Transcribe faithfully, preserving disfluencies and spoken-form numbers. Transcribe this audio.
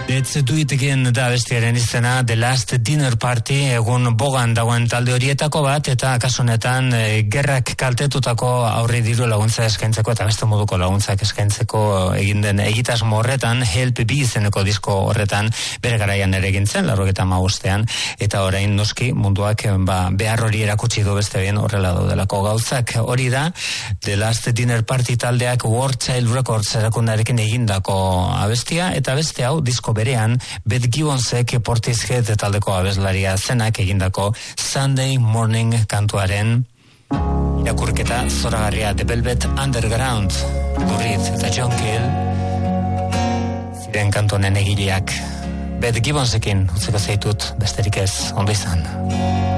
Let's do it again da bestiaren izena, The Last Dinner Party, egun bogan dagoen talde horietako bat, eta kasu honetan e, gerrak kaltetutako aurri diru laguntza eskaintzeko eta beste moduko laguntzak eskaintzeko egin den egitasmo horretan, Help B izeneko disko horretan bere garaian ere egin zen, laurogeita hamabostean, eta orain noski munduak ba, behar hori erakutsi du beste bien horrela daudelako gauzak. Hori da, The Last Dinner Party taldeak War Child Records erakundarekin egindako abestia, eta beste hau disko berean, Beth Gibbonsek Portishead taldeko abeslaria zenak egindako Sunday Morning kantuaren irakurketa zoragarria. The Velvet Underground, Lou Reed eta John Cale ziren kantonen egileak. Beth Gibbonsekin utziko zaitut besterik ez, ondo izan.